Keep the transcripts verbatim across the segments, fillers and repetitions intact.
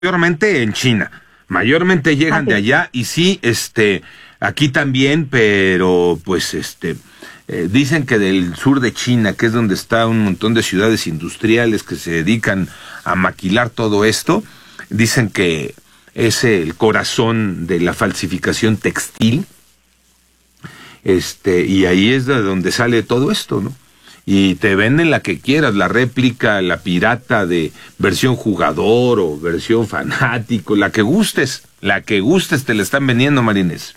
mayormente en China, mayormente llegan de allá y sí, este, aquí también, pero pues este, eh, dicen que del sur de China, que es donde está un montón de ciudades industriales que se dedican a maquilar todo esto, dicen que es el corazón de la falsificación textil, este, y ahí es de donde sale todo esto, ¿no? Y te venden la que quieras, la réplica, la pirata de versión jugador o versión fanático, la que gustes, la que gustes te la están vendiendo, Marinés.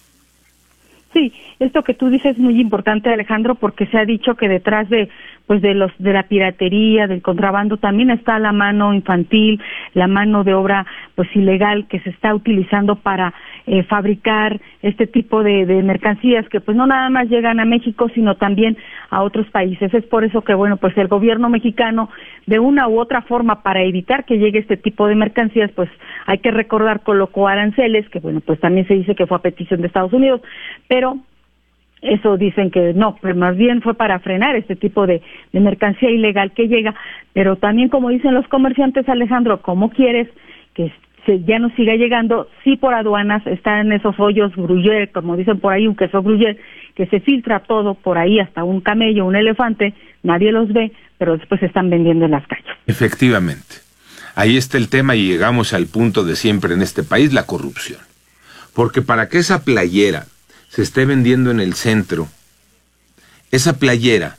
Sí, esto que tú dices es muy importante, Alejandro, porque se ha dicho que detrás de pues de los de la piratería, del contrabando, también está la mano infantil, la mano de obra pues ilegal que se está utilizando para eh, fabricar este tipo de, de mercancías que pues no nada más llegan a México, sino también a otros países. Es por eso que bueno, pues el gobierno mexicano, de una u otra forma, para evitar que llegue este tipo de mercancías, pues hay que recordar, colocó aranceles, que bueno, pues también se dice que fue a petición de Estados Unidos, pero eso dicen que no, pues más bien fue para frenar este tipo de, de mercancía ilegal que llega, pero también, como dicen los comerciantes, Alejandro, ¿cómo quieres que se, ya no siga llegando? Sí, por aduanas están esos hoyos gruyere, como dicen por ahí, un queso gruyere, que se filtra todo por ahí, hasta un camello, un elefante, nadie los ve, pero después se están vendiendo en las calles. Efectivamente, ahí está el tema y llegamos al punto de siempre en este país, la corrupción. Porque para que esa playera se esté vendiendo en el centro, esa playera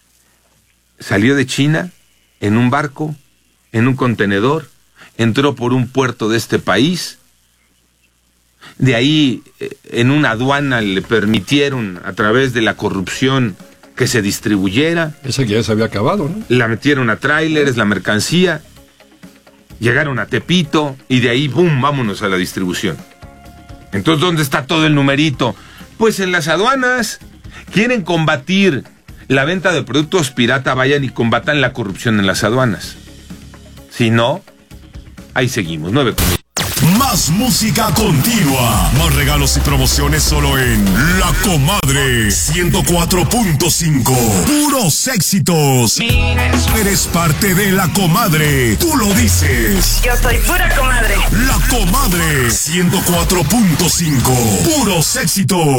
salió de China en un barco, en un contenedor, entró por un puerto de este país, de ahí en una aduana le permitieron a través de la corrupción que se distribuyera. Esa que ya se había acabado, ¿no? La metieron a tráileres, la mercancía, llegaron a Tepito y de ahí, ¡bum!, vámonos a la distribución. Entonces, ¿dónde está todo el numerito? Pues en las aduanas. Quieren combatir la venta de productos pirata, vayan y combatan la corrupción en las aduanas. Si no, ahí seguimos. Nueve con... Más música continua. Más regalos y promociones solo en La Comadre ciento cuatro punto cinco. Puros éxitos. Eres parte de La Comadre. Tú lo dices. Yo soy pura comadre. La Comadre ciento cuatro punto cinco. Puros éxitos.